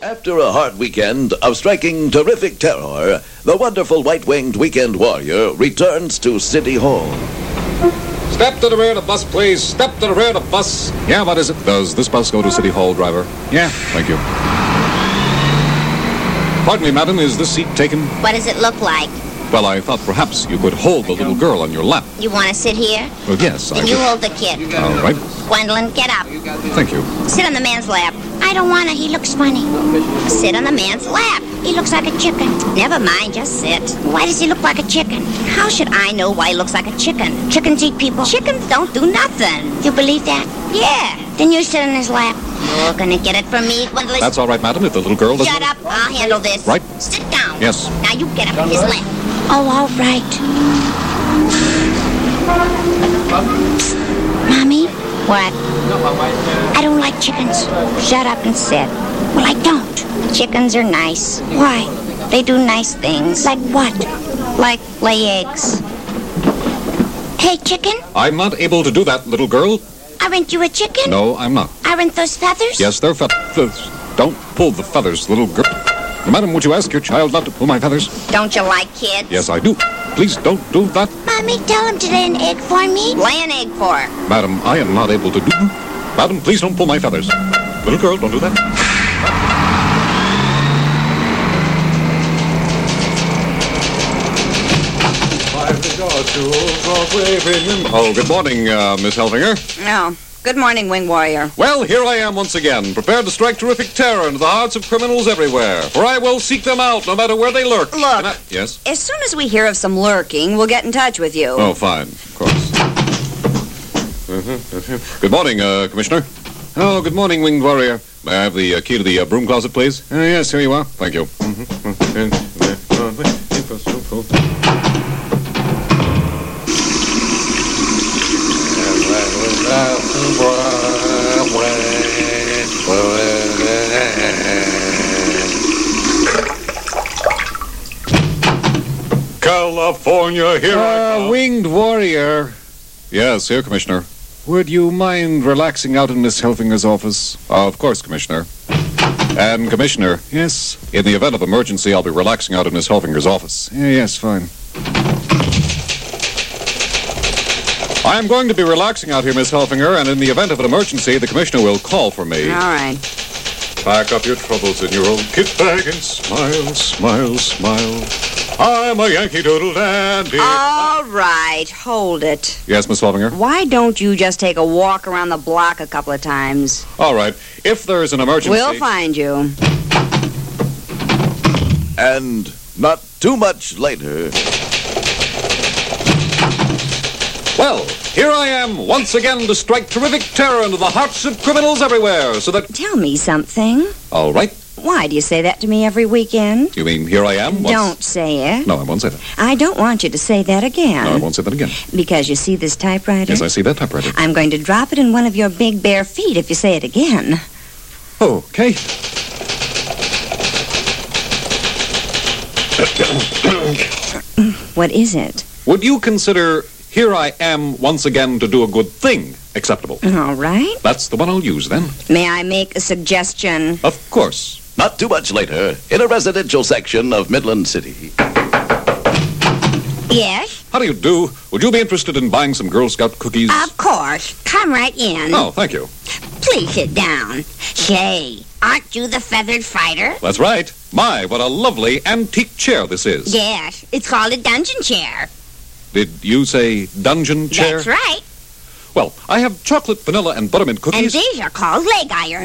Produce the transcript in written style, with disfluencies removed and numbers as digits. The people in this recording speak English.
After a hard weekend of striking terrific terror, the wonderful white-winged weekend warrior returns to City Hall. Step to the rear of the bus, please. Step to the rear of the bus. Yeah, what is it? Does this bus go to City Hall, driver? Yeah, thank you. Pardon me, madam, is this seat taken? What does it look like? Well, I thought perhaps you could hold the little girl on your lap. You want to sit here? Well, yes, I Then you do. hold the kid. All right. Gwendolyn, get up. Thank you. Sit on the man's lap. I don't want to. He looks funny. Sit on the man's lap. He looks like a chicken. Never mind, just sit. Why does he look like a chicken? How should I know why he looks like a chicken? Chickens eat people. Chickens don't do nothing. You believe that? Yeah. Then you sit on his lap. You're gonna get it from me, Gwendolyn. That's all right, madam, if the little girl doesn't... Shut up. I'll handle this. Right. Sit down. Yes. Now you get up on his lap. Oh, all right. Mommy? What? I don't like chickens. Shut up and sit. Well, I don't. Chickens are nice. Why? They do nice things. Like what? Like lay eggs. Hey, chicken? I'm not able to do that, little girl. Aren't you a chicken? No, I'm not. Aren't those feathers? Yes, they're feathers. Don't pull the feathers, little girl. Madam, would you ask your child not to pull my feathers? Don't you like kids? Yes, I do. Please don't do that. Mommy, tell him to lay an egg for me. Lay an egg for her. Madam, I am not able to do... Madam, please don't pull my feathers. Little girl, don't do that. Oh, good morning, Miss Helfinger. Oh, good morning, Wing Warrior. Well, here I am once again, prepared to strike terrific terror into the hearts of criminals everywhere. For I will seek them out, no matter where they lurk. Look. Yes? As soon as we hear of some lurking, we'll get in touch with you. Oh, fine. Of course. Good morning, Commissioner. Oh, good morning, Winged Warrior. May I have the key to the broom closet, please? Yes, here you are. Thank you. California, here I come. Winged Warrior. Yes, here, Commissioner. Would you mind relaxing out in Miss Helfinger's office? Of course, Commissioner. And, Commissioner, yes, in the event of emergency, I'll be relaxing out in Miss Helfinger's office. Yes, fine. I'm going to be relaxing out here, Miss Helfinger, and in the event of an emergency, the Commissioner will call for me. All right. Pack up your troubles in your old kit bag and smile, smile, smile. I'm a Yankee Doodle Dandy. All right, hold it. Yes, Miss Helfinger? Why don't you just take a walk around the block a couple of times? All right. If there's an emergency... We'll find you. And not too much later... Well, here I am once again to strike terrific terror into the hearts of criminals everywhere, so that... Tell me something. All right. Why do you say that to me every weekend? You mean here I am? Don't say it. No, I won't say that. I don't want you to say that again. No, I won't say that again. Because you see this typewriter? Yes, I see that typewriter. I'm going to drop it in one of your big bare feet if you say it again. Okay. What is it? Would you consider here I am once again to do a good thing acceptable? All right. That's the one I'll use then. May I make a suggestion? Of course. Not too much later, in a residential section of Midland City. Yes? How do you do? Would you be interested in buying some Girl Scout cookies? Of course. Come right in. Oh, thank you. Please sit down. Say, aren't you the feathered fighter? That's right. My, what a lovely antique chair this is. Yes, it's called a dungeon chair. Did you say dungeon chair? That's right. Well, I have chocolate, vanilla, and buttermint cookies. And these are called leg irons.